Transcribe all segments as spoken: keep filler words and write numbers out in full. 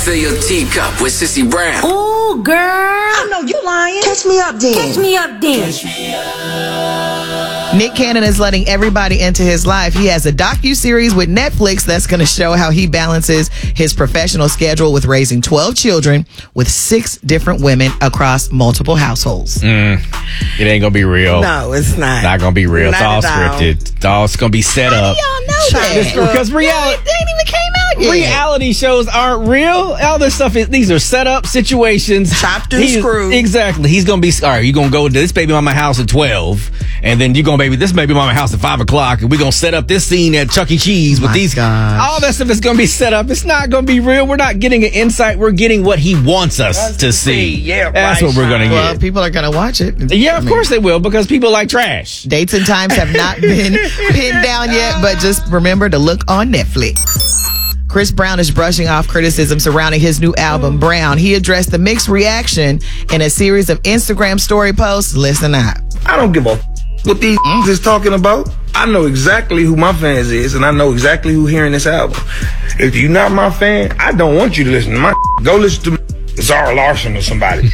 Fill your teacup with Sissy Brown. Ooh, girl. I know you lying. Catch me up then. Catch me up then. Catch me up. Nick Cannon is letting everybody into his life. He has a docuseries with Netflix that's going to show how he balances his professional schedule with raising twelve children with six different women across multiple households. Mm, it ain't going to be real. No, it's not. Not going to be real. Not it's all all. scripted. It's all it's going to be set How up. do y'all know that? Because reality, they ain't even came out yet. Reality shows aren't real. All this stuff is, these are set up situations. Chopped and He's- screwed. Exactly. He's going to be, all right, you're going to go to this baby mama house at twelve, and then you're going to baby this baby mama house at five o'clock, and we're going to set up this scene at Chuck E. Cheese with My these. gosh. All that stuff is going to be set up. It's not going to be real. We're not getting an insight. We're getting what he wants us Us to to see. see. Yeah, That's right, what we're going to Well, get. people are going to watch it. Yeah, I of mean, course they will, because people like trash. Dates and times have not been pinned down yet, but just remember to look on Netflix. Chris Brown is brushing off criticism surrounding his new album, Brown. He addressed the mixed reaction in a series of Instagram story posts. Listen up. I don't give a f- what these mm. is talking about. I know exactly who my fans is, and I know exactly who hearing this album. If you're not my fan, I don't want you to listen to my Go listen to Zara Larson or somebody.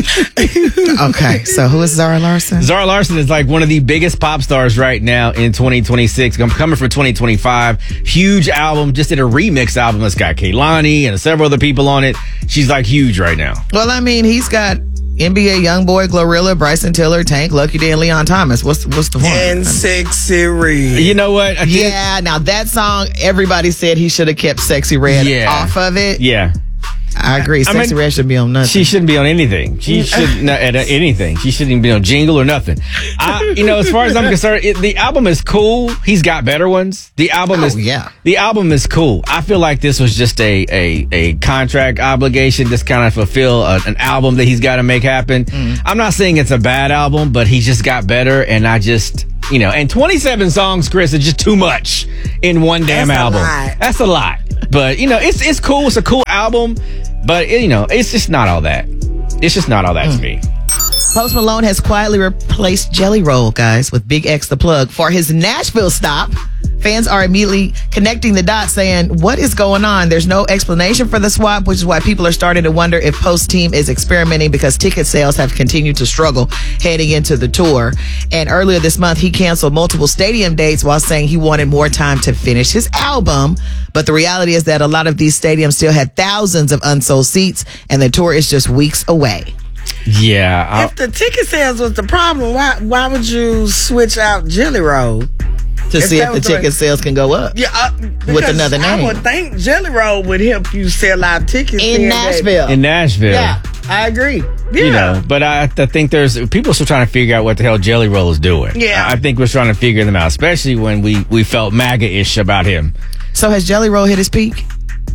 Okay, so who is Zara Larson? Zara Larson is like one of the biggest pop stars right now in twenty twenty-six. I'm coming from twenty twenty-five. Huge album. Just did a remix album. It's got Kehlani and several other people on it. She's like huge right now. Well, I mean, he's got N B A Youngboy, Glorilla, Bryson Tiller, Tank, Lucky Day, and Leon Thomas. What's what's the point? And Sexy Red. You know what? I think- Yeah, now that song, everybody said he should have kept Sexy Red Yeah. off of it. Yeah. I agree. I Sexy mean, Red should be on nothing. She shouldn't be on anything. She should not at anything. She shouldn't even be on Jingle or nothing. I, you know, as far as I'm concerned, it, the album is cool. He's got better ones. The album Oh, is yeah. The album is cool. I feel like this was just a a, a contract obligation, just kind of fulfill a, an album that he's got to make happen. Mm. I'm not saying it's a bad album, but he just got better, and I just. You know, and twenty-seven songs, Chris, is just too much in one damn That's a album. lot. That's a lot. But, you know, it's it's cool. It's a cool album. But, you know, it's just not all that. It's just not all that Mm. to me. Post Malone has quietly replaced Jelly Roll, guys, with Big X the Plug for his Nashville stop. Fans are immediately connecting the dots saying, what is going on? There's no explanation for the swap, which is why people are starting to wonder if Post team is experimenting because ticket sales have continued to struggle heading into the tour. And earlier this month, he canceled multiple stadium dates while saying he wanted more time to finish his album. But the reality is that a lot of these stadiums still had thousands of unsold seats, and the tour is just weeks away. Yeah. I, If the ticket sales was the problem, why why would you switch out Jelly Roll? To If see that if the was the- ticket sales can go up. Yeah, uh, With because another name. I would think Jelly Roll would help you sell out tickets In then, baby. Nashville. in Nashville. Yeah, I agree. Yeah. You know, but I, I think there's people are still trying to figure out what the hell Jelly Roll is doing. Yeah. I, I think we're trying to figure them out, especially when we, we felt MAGA-ish about him. So has Jelly Roll hit his peak?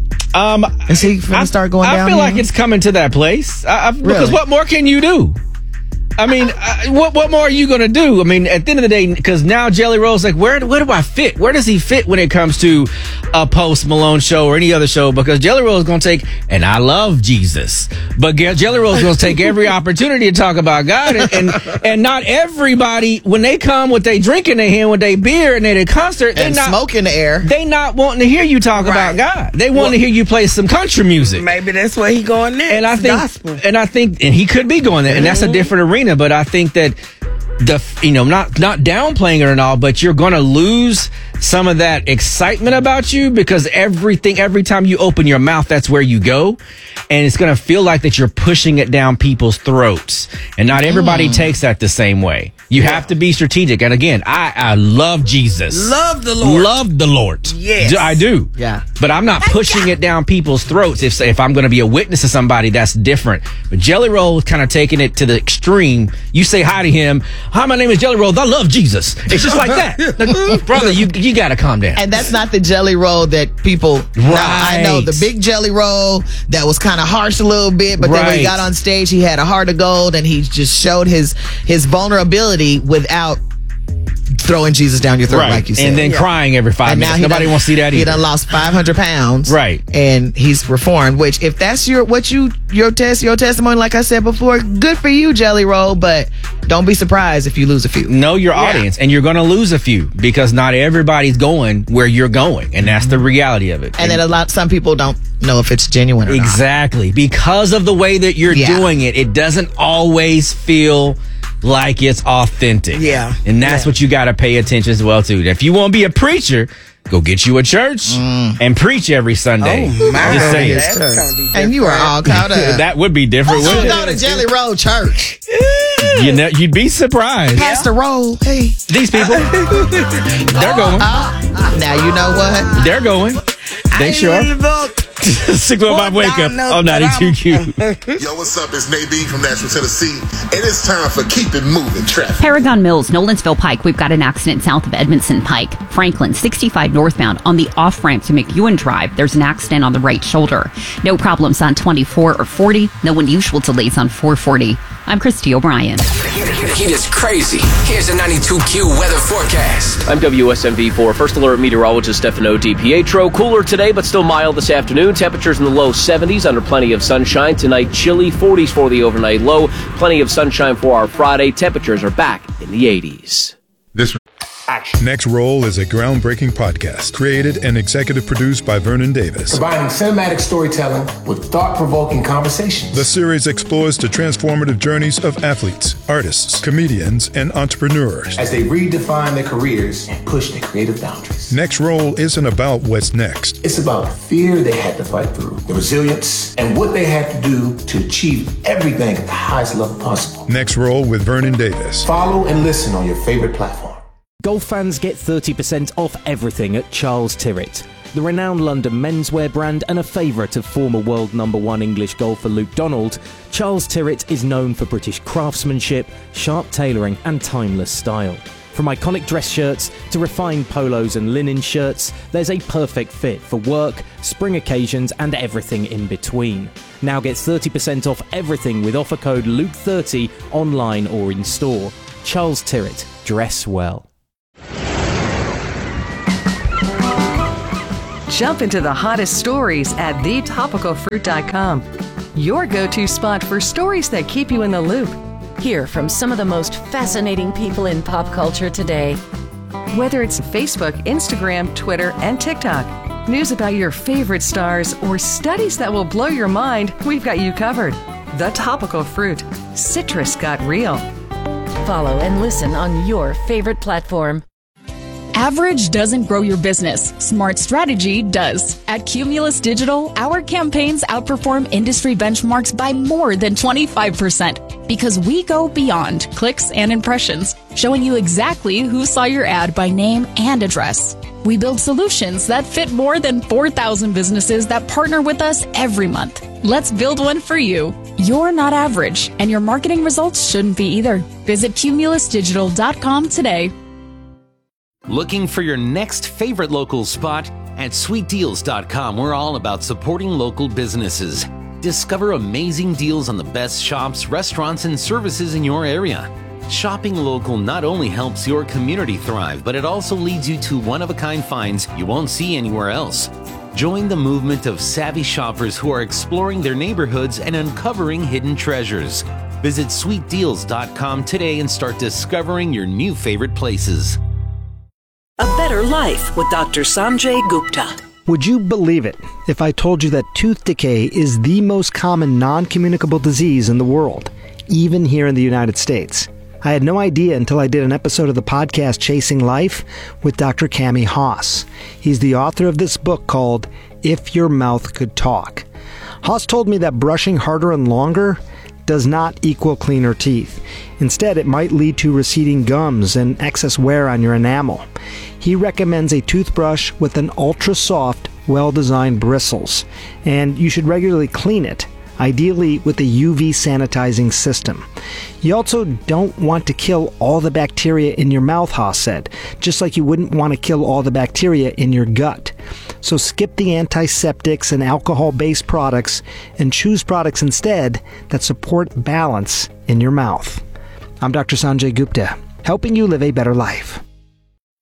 Um, Is he going I to start going I down? feel here? like it's coming to that place. I, I, Because Really? what more can you do? I mean, uh, what what more are you going to do? I mean, at the end of the day, because now Jelly Roll's like, where where do I fit? Where does he fit when it comes to a Post Malone show or any other show? Because Jelly Roll is going to take, and I love Jesus, but Ge- Jelly Roll is going to take every opportunity to talk about God, and, and and not everybody when they come with they drink in their hand with their beer and they at a concert, they and not smoke in the air. they not wanting to hear you talk Right. about God. They want Well- to hear you play some country music. Maybe that's where he going next. And I think, gospel. and I think, and he could be going there, and that's a different arena. But I think that the, you know, not not downplaying it and all, but you're going to lose some of that excitement about you because everything, every time you open your mouth, that's where you go, and it's going to feel like that you're pushing it down people's throats, and not everybody takes that the same way. You have to be strategic. And again, I I love Jesus, Love the Lord. love the Lord. Yes. Do- I do. Yeah. But I'm not pushing it down people's throats. If if I'm going to be a witness to somebody, that's different. But Jelly Roll is kind of taking it to the extreme. You say hi to him. Hi, my name is Jelly Roll. I love Jesus. It's just like that. Like, brother, you you got to calm down. And that's not the Jelly Roll that people. Now, I know the big Jelly Roll that was kind of harsh a little bit, but then when he Right. got on stage, he had a heart of gold, and he just showed his his vulnerability without throwing Jesus down your throat, Right. like you said. And then crying every five And now minutes. he Nobody done- wants to see that He either. done lost five hundred pounds. Right. And he's reformed, which if that's your what you your test your testimony, like I said before, good for you, Jelly Roll, but don't be surprised if you lose a few. Know your audience, and you're going to lose a few because not everybody's going where you're going, and that's the reality of it. And then a lot some people don't know if it's genuine or not. Exactly. Because of the way that you're Yeah. doing it, it doesn't always feel like it's authentic. Yeah. And that's Yeah. what you got to pay attention as well to. If you want to be a preacher, go get you a church and preach every Sunday. Oh, my Just God. saying. That's gonna be And you are all caught up. That would be different, Don't wouldn't go to it? Jelly Roll Church. You know, you'd be surprised. Pastor Roll, hey. These people, they're going. Now you know what? They're going. They sure. six one five Wake Up on ninety-two Q. Yo, what's up? It's Nadine from Nashville, Tennessee, and it's time for Keep It Moving Traffic. Paragon Mills, Nolensville Pike. We've got an accident south of Edmondson Pike. Franklin, sixty-five northbound on the off-ramp to McEwen Drive. There's an accident on the right shoulder. No problems on twenty-four or forty. No unusual delays on four forty. I'm Christy O'Brien. Heat is crazy. Here's a ninety-two Q weather forecast. I'm W S M V four First Alert Meteorologist Stefano DiPietro. Cooler today, but still mild this afternoon. Temperatures in the low seventies under plenty of sunshine. Tonight, chilly forties for the overnight low. Plenty of sunshine for our Friday. Temperatures are back in the eighties. This Next Roll is a groundbreaking podcast created and executive produced by Vernon Davis. Combining cinematic storytelling with thought-provoking conversations. The series explores the transformative journeys of athletes, artists, comedians, and entrepreneurs as they redefine their careers and push their creative boundaries. Next Roll isn't about what's next. It's about the fear they had to fight through, the resilience, and what they had to do to achieve everything at the highest level possible. Next Roll with Vernon Davis. Follow and listen on your favorite platform. Golf fans get thirty percent off everything at Charles Tyrwhitt, the renowned London menswear brand and a favourite of former world number one English golfer Luke Donald. Charles Tyrwhitt is known for British craftsmanship, sharp tailoring and timeless style. From iconic dress shirts to refined polos and linen shirts, there's a perfect fit for work, spring occasions and everything in between. Now get thirty percent off everything with offer code Luke thirty online or in store. Charles Tyrwhitt, dress well. Jump into the hottest stories at the topical fruit dot com. Your go-to spot for stories that keep you in the loop. Hear from some of the most fascinating people in pop culture today. Whether it's Facebook, Instagram, Twitter, and TikTok, news about your favorite stars, or studies that will blow your mind, we've got you covered. The Topical Fruit. Citrus got real. Follow and listen on your favorite platform. Average doesn't grow your business. Smart strategy does. At Cumulus Digital, our campaigns outperform industry benchmarks by more than twenty-five percent because we go beyond clicks and impressions, showing you exactly who saw your ad by name and address. We build solutions that fit more than four thousand businesses that partner with us every month. Let's build one for you. You're not average, and your marketing results shouldn't be either. Visit cumulus digital dot com today. Looking for your next favorite local spot? At sweet deals dot com, we're all about supporting local businesses. Discover amazing deals on the best shops, restaurants, and services in your area. Shopping local not only helps your community thrive, but it also leads you to one-of-a-kind finds you won't see anywhere else. Join the movement of savvy shoppers who are exploring their neighborhoods and uncovering hidden treasures. Visit sweet deals dot com today and start discovering your new favorite places. A Better Life with Doctor Sanjay Gupta. Would you believe it if I told you that tooth decay is the most common non-communicable disease in the world, even here in the United States? I had no idea until I did an episode of the podcast Chasing Life with Doctor Cami Haas. He's the author of this book called If Your Mouth Could Talk. Haas told me that brushing harder and longer does not equal cleaner teeth. Instead, it might lead to receding gums and excess wear on your enamel. He recommends a toothbrush with an ultra-soft, well-designed bristles, and you should regularly clean it, ideally with a U V sanitizing system. You also don't want to kill all the bacteria in your mouth, Haas said, just like you wouldn't want to kill all the bacteria in your gut. So skip the antiseptics and alcohol-based products and choose products instead that support balance in your mouth. I'm Doctor Sanjay Gupta, helping you live a better life.